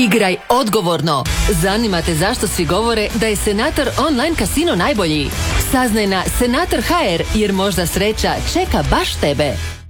Igraj odgovorno. Zanima te zašto svi govore da je Senator online kasino najbolji? Saznaj na Senator HR jer možda sreća čeka baš tebe.